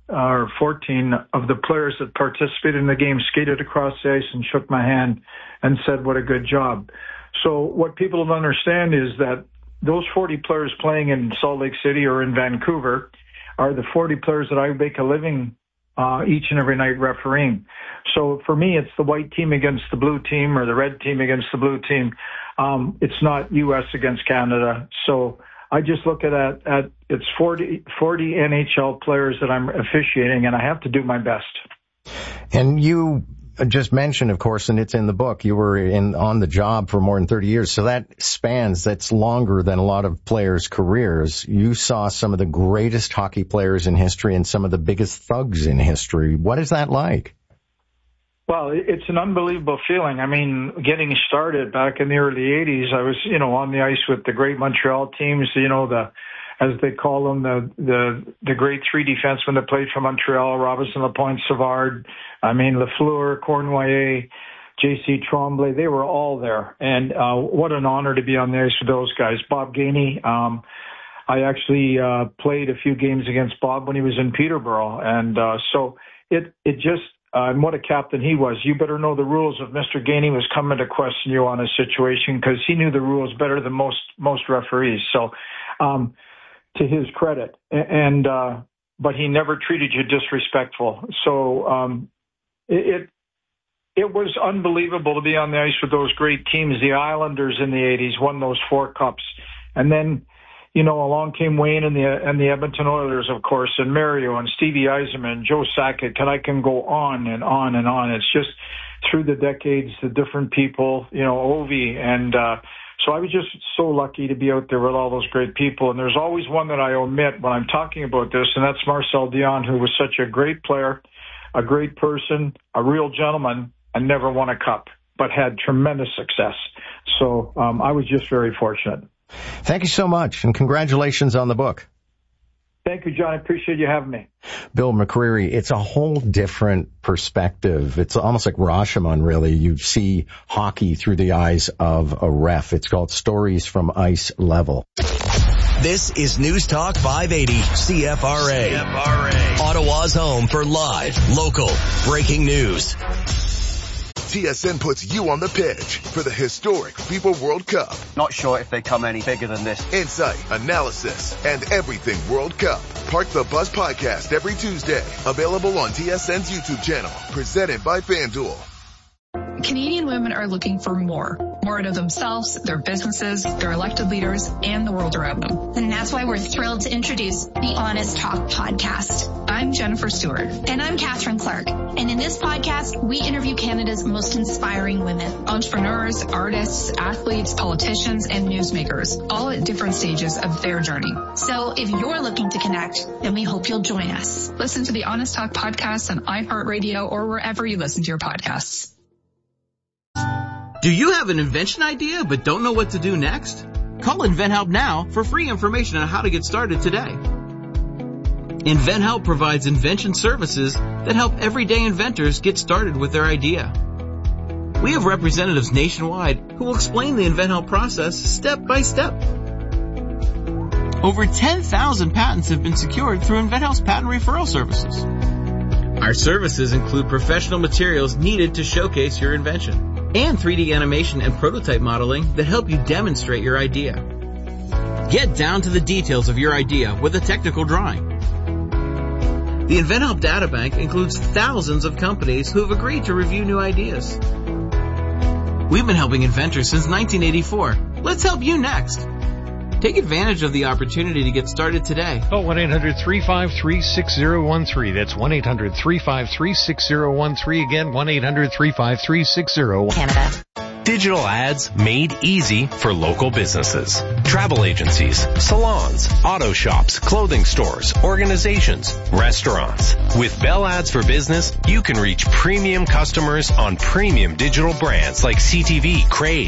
players that participated in the game skated across the ice and shook my hand and said, what a good job. So what people don't understand is that those 40 players playing in Salt Lake City or in Vancouver are the 40 players that I make a living each and every night refereeing. So for me, it's the white team against the blue team or the red team against the blue team. It's not U.S. against Canada. So I just look at it's 40 NHL players that I'm officiating, and I have to do my best. And you just mentioned, of course, and it's in the book, you were on the job for more than 30 years. So that's longer than a lot of players' careers. You saw some of the greatest hockey players in history and some of the biggest thugs in history. What is that like? Well, it's an unbelievable feeling. I mean, getting started back in the early 80s, I was, on the ice with the great Montreal teams, as they call them, the great 3 defensemen that played for Montreal, Robinson, Lapointe, Savard, Lafleur, Cournoyer, J.C. Tremblay, they were all there. And what an honor to be on the ice with those guys. Bob Gainey, I actually played a few games against Bob when he was in Peterborough. And so it just... and what a captain he was. You better know the rules if Mr. Gainey was coming to question you on a situation, because he knew the rules better than most referees. So, to his credit, but he never treated you disrespectful. So, it was unbelievable to be on the ice with those great teams. The Islanders in the 80s won those 4 cups. And then, along came Wayne and the Edmonton Oilers, of course, and Mario and Stevie Yzerman, Joe Sakic, and I can go on and on and on. It's just through the decades, the different people, Ovi. And so I was just so lucky to be out there with all those great people. And there's always one that I omit when I'm talking about this, and that's Marcel Dion, who was such a great player, a great person, a real gentleman, and never won a cup, but had tremendous success. So I was just very fortunate. Thank you so much, and congratulations on the book. Thank you, John. I appreciate you having me. Bill McCreary, it's a whole different perspective. It's almost like Rashomon, really. You see hockey through the eyes of a ref. It's called Stories from Ice Level. This is News Talk 580 CFRA. Ottawa's home for live, local, breaking news. TSN puts you on the pitch for the historic FIFA World Cup. Not sure if they come any bigger than this. Insight, analysis, and everything World Cup. Park the Bus podcast every Tuesday. Available on TSN's YouTube channel. Presented by FanDuel. Canadian women are looking for more out of themselves, their businesses, their elected leaders, and the world around them. And that's why we're thrilled to introduce the Honest Talk podcast. I'm Jennifer Stewart. And I'm Catherine Clark. And in this podcast, we interview Canada's most inspiring women. Entrepreneurs, artists, athletes, politicians, and newsmakers, all at different stages of their journey. So if you're looking to connect, then we hope you'll join us. Listen to the Honest Talk podcast on iHeartRadio or wherever you listen to your podcasts. Do you have an invention idea but don't know what to do next? Call InventHelp now for free information on how to get started today. InventHelp provides invention services that help everyday inventors get started with their idea. We have representatives nationwide who will explain the InventHelp process step by step. Over 10,000 patents have been secured through InventHelp's patent referral services. Our services include professional materials needed to showcase your invention and 3D animation and prototype modeling that help you demonstrate your idea. Get down to the details of your idea with a technical drawing. The InventHelp Databank includes thousands of companies who have agreed to review new ideas. We've been helping inventors since 1984. Let's help you next. Take advantage of the opportunity to get started today. Call 1-800-353-6013. That's 1-800-353-6013. Again, 1-800-353-6013. Canada. Digital ads made easy for local businesses. Travel agencies, salons, auto shops, clothing stores, organizations, restaurants. With Bell Ads for Business, you can reach premium customers on premium digital brands like CTV, Crave,